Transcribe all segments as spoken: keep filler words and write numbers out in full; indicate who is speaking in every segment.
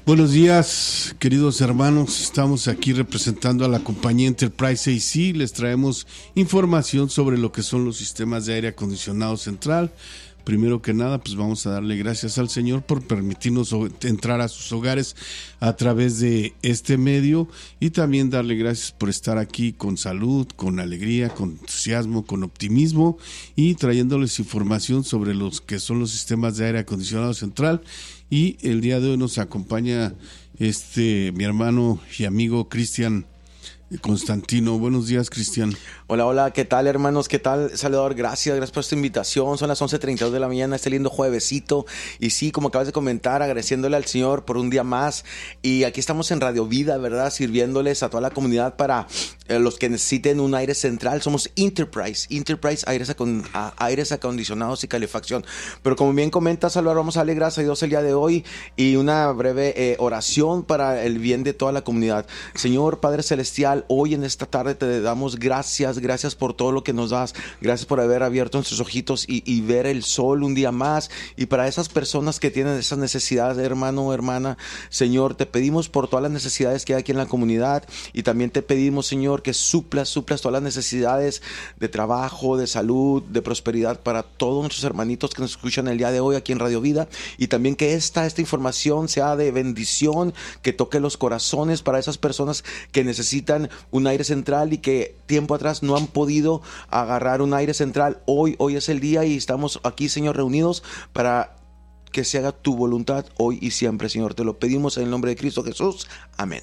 Speaker 1: Buenos días, queridos hermanos. Estamos aquí representando a la compañía Enterprise A C. Les traemos información sobre lo que son los sistemas de aire acondicionado central. Primero que nada, pues vamos a darle gracias al Señor por permitirnos entrar a sus hogares a través de este medio, y también darle gracias por estar aquí con salud, con alegría, con entusiasmo, con optimismo, y trayéndoles información sobre los que son los sistemas de aire acondicionado central. Y el día de hoy nos acompaña este mi hermano y amigo Cristian Constantino. Buenos días, Cristian.
Speaker 2: Hola, hola, ¿qué tal, hermanos? ¿Qué tal, Salvador? Gracias, gracias por esta invitación. Son las once treinta y dos de la mañana, este lindo juevesito. Y sí, como acabas de comentar, agradeciéndole al Señor por un día más. Y aquí estamos en Radio Vida, ¿verdad? Sirviéndoles a toda la comunidad para eh, los que necesiten un aire central. Somos Enterprise, Enterprise Aires, acon a, aires acondicionados y calefacción. Pero como bien comenta, Salvador, vamos a darle gracias a Dios el día de hoy y una breve eh, oración para el bien de toda la comunidad. Señor Padre Celestial, hoy en esta tarde te damos gracias, gracias por todo lo que nos das, gracias por haber abierto nuestros ojitos y, y ver el sol un día más. Y para esas personas que tienen esas necesidades, hermano o hermana, Señor, te pedimos por todas las necesidades que hay aquí en la comunidad, y también te pedimos, Señor, que suplas, suplas todas las necesidades de trabajo, de salud, de prosperidad para todos nuestros hermanitos que nos escuchan el día de hoy aquí en Radio Vida, y también que esta, esta información sea de bendición, que toque los corazones para esas personas que necesitan un aire central y que tiempo atrás no han podido agarrar un aire central. Hoy, hoy es el día y estamos aquí, Señor, reunidos para que se haga tu voluntad hoy y siempre, Señor. Te lo pedimos en el nombre de Cristo Jesús. Amén.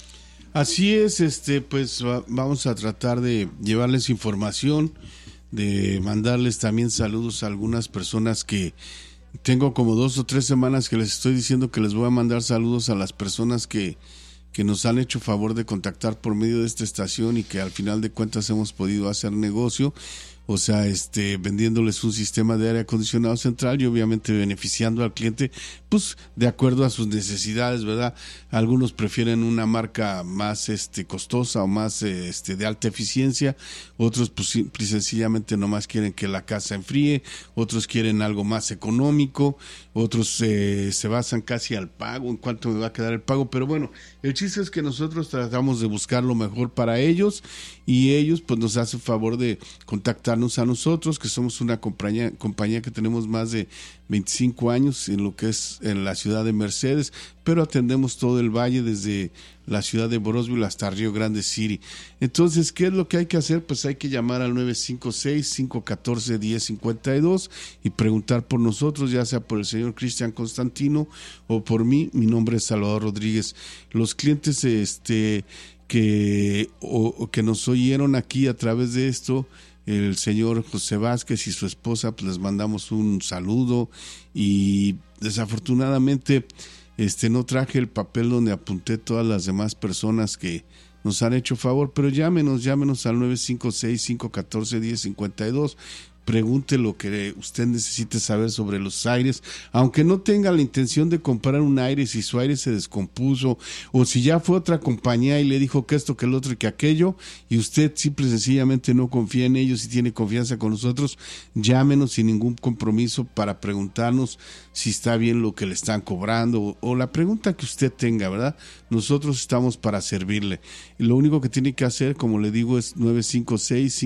Speaker 1: Así es, este, pues vamos a tratar de llevarles información, de mandarles también saludos a algunas personas que tengo como dos o tres semanas que les estoy diciendo que les voy a mandar saludos a las personas que que nos han hecho favor de contactar por medio de esta estación y que al final de cuentas hemos podido hacer negocio, o sea, este, vendiéndoles un sistema de aire acondicionado central y obviamente beneficiando al cliente, pues de acuerdo a sus necesidades, ¿verdad? Algunos prefieren una marca más este costosa o más este de alta eficiencia, otros pues simple y sencillamente nomás quieren que la casa enfríe, otros quieren algo más económico, otros eh, se basan casi al pago, en cuánto me va a quedar el pago, pero bueno, el chiste es que nosotros tratamos de buscar lo mejor para ellos, y ellos pues nos hacen favor de contactarnos a nosotros, que somos una compañía, compañía que tenemos más de veinticinco años en lo que es en la ciudad de Mercedes, pero atendemos todo el valle desde la ciudad de Brownsville hasta Río Grande City. Entonces, ¿qué es lo que hay que hacer? Pues hay que llamar al nueve cinco seis, cinco uno cuatro, uno cero cinco dos y preguntar por nosotros, ya sea por el señor Cristian Constantino o por mí. Mi nombre es Salvador Rodríguez. Los clientes este que, o, o que nos oyeron aquí a través de esto, el señor José Vázquez y su esposa, pues les mandamos un saludo, y desafortunadamente este no traje el papel donde apunté todas las demás personas que nos han hecho favor, pero llámenos, llámenos al nueve cinco seis, cinco uno cuatro, uno cero cinco dos. Pregunte lo que usted necesite saber sobre los aires, aunque no tenga la intención de comprar un aire. Si su aire se descompuso, o si ya fue otra compañía y le dijo que esto, que el otro y que aquello, y usted simple y sencillamente no confía en ellos y tiene confianza con nosotros, llámenos sin ningún compromiso para preguntarnos si está bien lo que le están cobrando, o, o la pregunta que usted tenga, ¿verdad? Nosotros estamos para servirle. Y lo único que tiene que hacer, como le digo, es nueve cinco seis